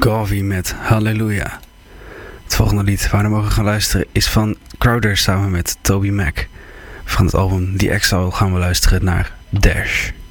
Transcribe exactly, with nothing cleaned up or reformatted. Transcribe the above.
Garvey met Halleluja. Het volgende lied waar we mogen gaan luisteren is van Crowder samen met Toby Mac. Van het album The Exile gaan we luisteren naar Dash.